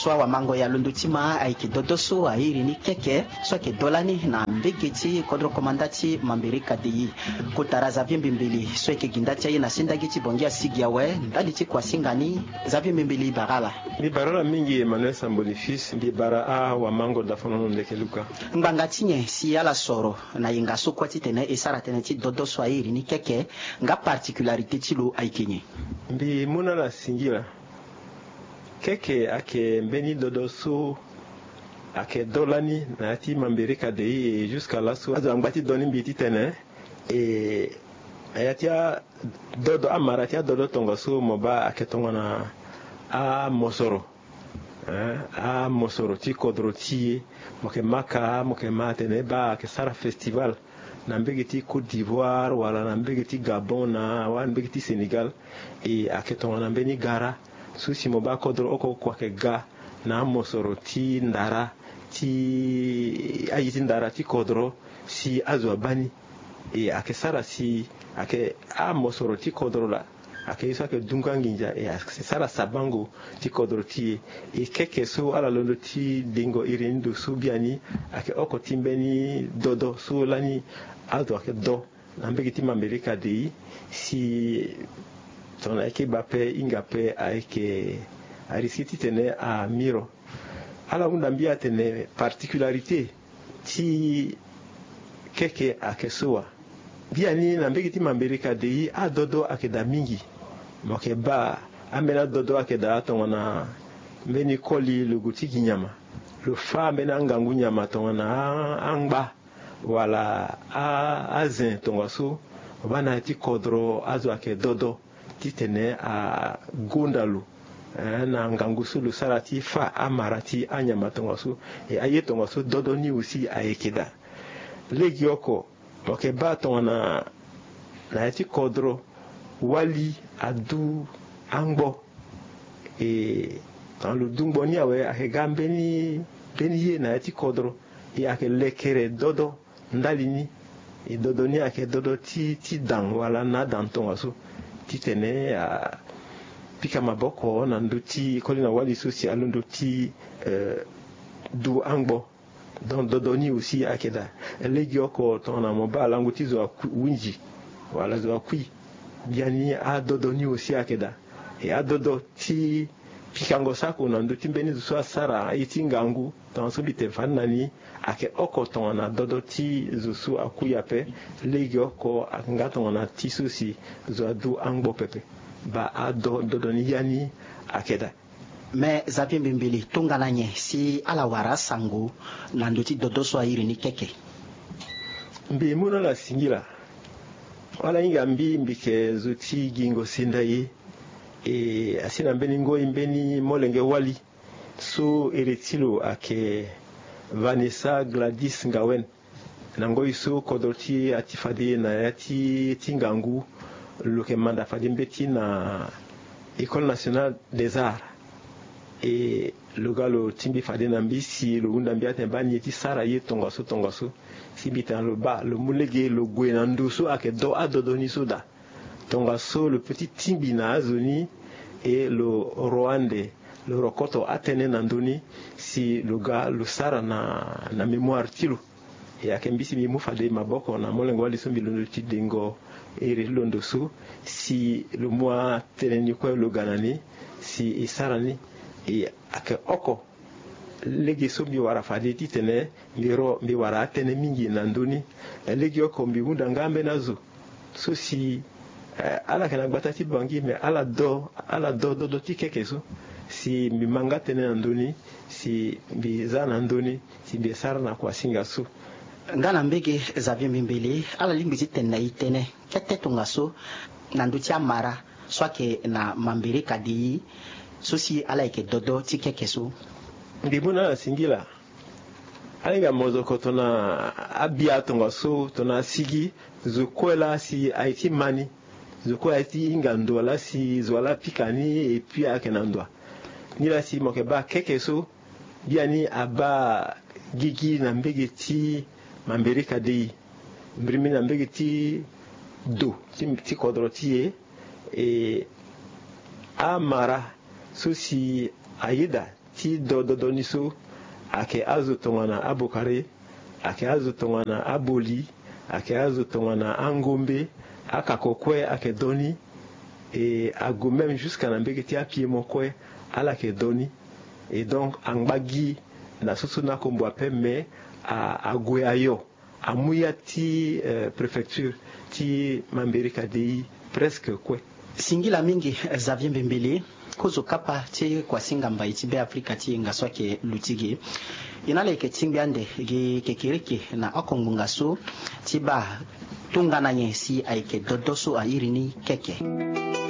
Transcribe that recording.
swa wa mango ya lundutima aiki dodoso airi ni keke swa ke dolani na mbigiti kodro komandati mambirika di kutaraza vimbimbili swa ke gindati na sindagiti bongia sigiawe ndaditi kwa singani za vimbimbili barala ni barala mingi Emmanuel Sambolifis ndi bara wa mango da fono ndekeluka mbangatinye si ala soro na inga sokwati tene esara tene ti dodoso airi ni keke nga particularité tilo aikenye mbi muna la singira keke ake mbeni dodoso ake dolani na ti mambirika de jusqu'à la so azo ambati doni mbiti tene ayatia dodo amaratia dodo tongoso moba ake tongona a mosoro a mosoro ti kodro ti moke maka moke matene ba ake sara festival na mbegeti Côte d'Ivoire wala na mbegeti Gabon na wa mbegeti Sénégal ake tongona mbeni gara susi moba kodro oko kwa ke ga na mosoro ti ndara ti ayiti ndara ti kodro si azwa bani ake sara si ake a mosoro ti kodro la ake iso ake dunga nginja ake sara sabango ti kodro ti keke so ala londo ti dingo irindu su biani ake oko timbeni dodo so lani azo ake do na mbegeti mambirika de si tona eke bape ingape aike arisiti tene a miro ala unda mbia tene particularité ti keke ake soa biani na mbegeti mambirika de a dodo ake da mingi moke ba amena dodo ake da tongona mbeni koli luguti kinyama le fa mbena ngangu nyama tongona angba wala azin tongaso bana ti kodro azo ake dodo titene a gondalu na ngangusu lu sarati fa amarati anyama tongasu aye tongasu dodo ni usi aekeda legioko moke ba tona na ti kodro wali adu angbo tan lu dungbo ni awe ake beni ye na ti kodro ake lekere dodo ndalini dodo ni ake dodo ti dang wala na dang tongasu titene a pika maboko na nduti kolina wali susi alundu ti du angbo don dodoni aussi akeda legi oko tona moba langu ti zo winji wala zo kui biani a dodoni aussi akeda a dodo ti pikango sako na nduti mbeni zo sara iti ngangu ton so bite fanani ake oko tona dodo ti zo akuya pe legi oko ngato na ti susi zo du angbo pepe ba a dodo ni yani akeda me zapi mbimbili tungana nye si ala wara sangu na nduti dodo so ayiri ni keke mbi muno la singira wala inga mbike zuti gingo sindai asina mbeni ngoi mbeni molenge wali so eretilo ake Vanessa Gladys Ngawen na ngoi so kodoti atifade na yati tingangu luke manda fadi mbeti na École nationale des arts et le galo timbi fadi na mbisi lo unda mbiate bani ti sara ye tongaso si bitan le ba le mulege le gwenandu so ake do adodoni soda tongaso le petit timbi na azoni et le Rwandais le rokoto atene nandoni si le gars le sara na mémoire tilo et ake mbisi mi mu fadi maboko na molengo wali so mbilondo ti dingo ere londo so si le mois teneni ko lo ganani si isarani e ake oko legi so mi wara fadi titene miro mi wara tene mingi nandoni legi oko mi wunda ngambe nazo so si ala kana batati bangi me ala do ti keke so si mi manga tene nandoni si bi zana ndoni si bi sarna kwa singa so ngana mbege zavi mbimbili ala limbiti tena itene kete tungaso na nduti amara swake na mambirika di susi ala ike dodo ti keke so ndibuna singila alinga mozoko tona abia tungaso tona sigi zukwela si aiti mani zukwela ti ingando la si zwala pikani et puis akenandwa nila si mokeba keke so biani aba gigi na mbege ti mambirika de mbrimi na mbege ti do ti kodro ti amara susi ayida ti dodo niso ake azu tongana abokare ake azu tongana aboli ake azu tongana angombe akakokwe ake doni et ago même jusqu'à nambeki apie mokwe ala ke doni et donc angbagi na susu na kombo apeme ago ayo amuya ti préfecture ti Mambérika dei presque kwe singila mingi Xavier Mbembele kozo kapa ti kwa singa mbai ti be Afrika ti ngaswa ke lutigi inale ke timbiande ge kekiriki na akongunga so ti ba tungana nye si aike dodoso a irini keke